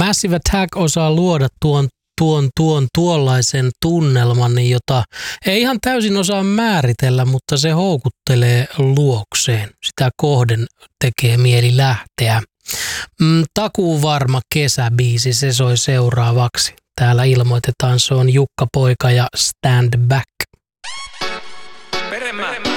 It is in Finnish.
Massive Attack osaa luoda tuollaisen tunnelman, jota ei ihan täysin osaa määritellä, mutta se houkuttelee luokseen. Sitä kohden tekee mieli lähteä. Takuu varma kesäbiisi, se soi seuraavaksi. Täällä ilmoitetaan, se on Jukka Poika ja Stand Back. Peremä.